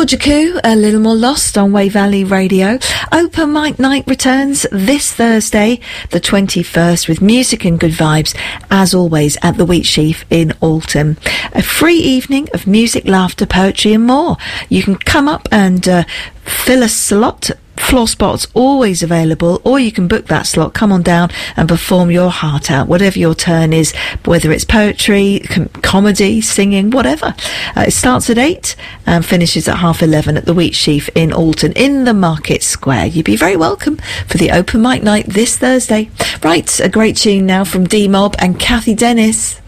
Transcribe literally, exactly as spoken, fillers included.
Georgia Koo, A Little More Lost on Way Valley Radio. Open Mic Night returns this Thursday, the twenty-first, with music and good vibes, as always, at the Wheat Sheaf in Alton. A free evening of music, laughter, poetry and more. You can come up and uh, fill a slot. Floor spots always available, or you can book that slot, come on down and perform your heart out, whatever your turn is, whether it's poetry, com- comedy, singing, whatever. Uh, it starts at eight and finishes at half eleven at the Wheat Sheaf in Alton, in the Market Square. You'd be very welcome for the Open Mic Night this Thursday. Right, a great tune now from D-Mob and Kathy Dennis.